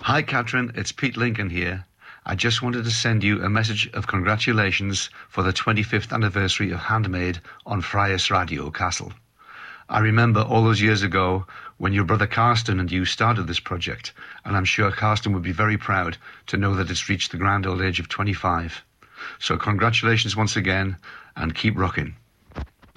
Hi, Catherine. It's Pete Lincoln here. I just wanted to send you a message of congratulations for the 25th anniversary of Handmade on Friars Radio Castle. I remember all those years ago when your brother Carsten and you started this project, and I'm sure Carsten would be very proud to know that it's reached the grand old age of 25. So congratulations once again, and keep rocking.